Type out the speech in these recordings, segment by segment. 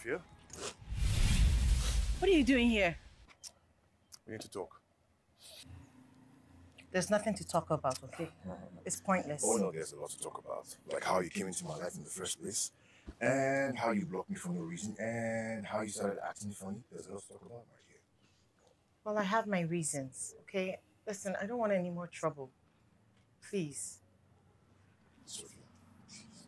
Sophia? What are you doing here? We need to talk. There's nothing to talk about, okay? It's pointless. Oh no, there's a lot to talk about. Like how you came into my life in the first place, and how you blocked me for no reason, and how you started acting funny. There's a lot to talk about, my dear. Well, I have my reasons, okay? Listen, I don't want any more trouble. Please. Sophia, please.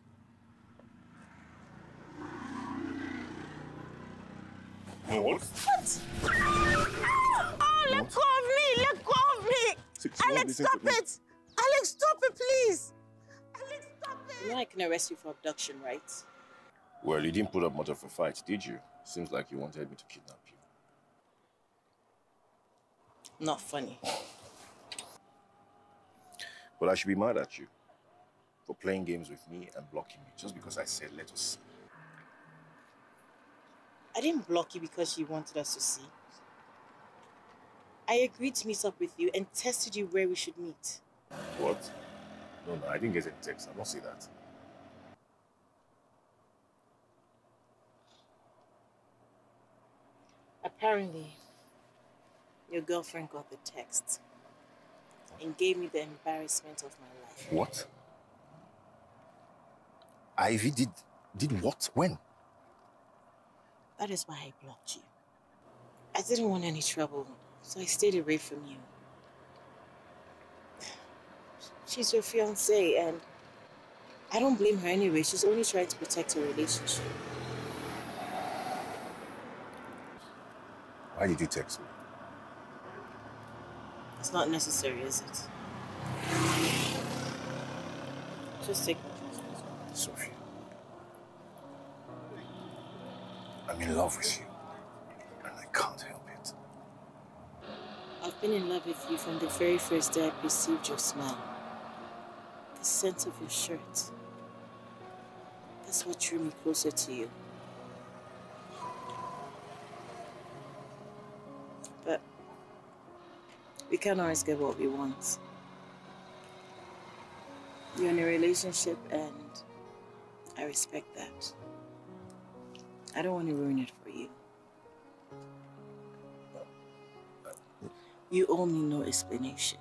No, what? What? Oh, let go of me! Let go of me! Alex, stop it! Alex, stop it, please! Alex, stop it! You know I can arrest you for abduction, right? Well, you didn't put up much of a fight, did you? Seems like you wanted me to kidnap you. Not funny. But I should be mad at you for playing games with me and blocking me just because I said let us see. I didn't block you because you wanted us to see. I agreed to meet up with you and tested you where we should meet. What? No, I didn't get any text. I don't see that. Apparently, your girlfriend got the text and gave me the embarrassment of my life. What? Ivy did what? When? That is why I blocked you. I didn't want any trouble, so I stayed away from you. She's your fiancée, and I don't blame her anyway. She's only trying to protect her relationship. Why did you text me? It's not necessary, is it? Just take me. Sophia, I'm in love with you, and I can't help it. I've been in love with you from the very first day I perceived your smile. The scent of your shirt. That's what drew me closer to you. But we can't always get what we want. You're in a relationship and I respect that. I don't want to ruin it for you. You owe me no explanation.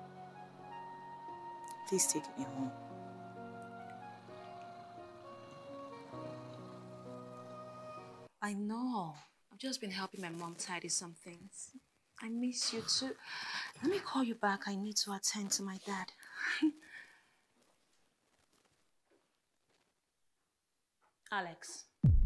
Please take me home. I know. I've just been helping my mom tidy some things. I miss you too. Let me call you back. I need to attend to my dad. Alex.